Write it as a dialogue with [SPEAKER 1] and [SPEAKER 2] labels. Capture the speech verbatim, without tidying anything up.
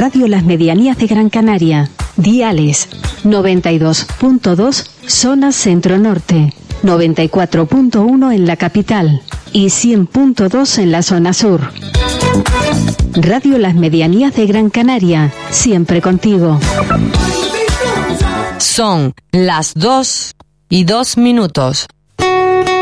[SPEAKER 1] Radio Las Medianías de Gran Canaria. Diales noventa y dos punto dos zona centro-norte, noventa y cuatro punto uno en la capital y cien punto dos en la zona sur. Radio Las Medianías de Gran Canaria, siempre contigo.
[SPEAKER 2] Son las dos y dos minutos.